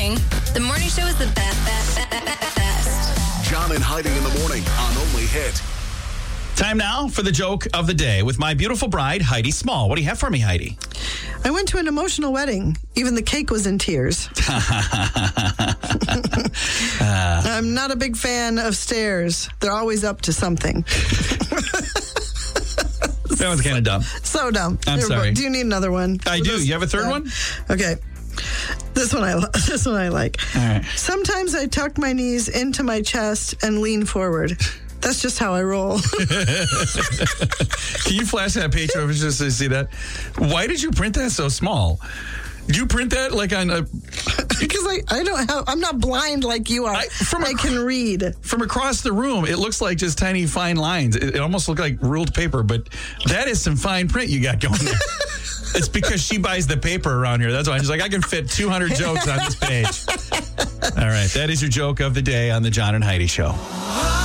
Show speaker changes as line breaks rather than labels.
morning. The morning show is the best.
John and Heidi in the morning on Only Hit.
Time now for the joke of the day with my beautiful bride, Heidi Small. What do you have for me, Heidi?
I went to an emotional wedding. Even the cake was in tears. I'm not a big fan of stairs. They're always up to something.
That was kind of dumb.
So dumb.
I'm sorry.
Do you need another one?
I do. You have a third one?
Okay. This one I like.
All right.
Sometimes I tuck my knees into my chest and lean forward. That's just how I roll.
Can you flash that page over just to see that? Why did you print that so small? Do you print that like on a...
Because I'm not blind like you are. I can read.
From across the room, it looks like just tiny fine lines. It almost looks like ruled paper, but that is some fine print you got going there. It's because she buys the paper around here. That's why she's like, I can fit 200 jokes on this page. All right, that is your joke of the day on the John and Heidi Show.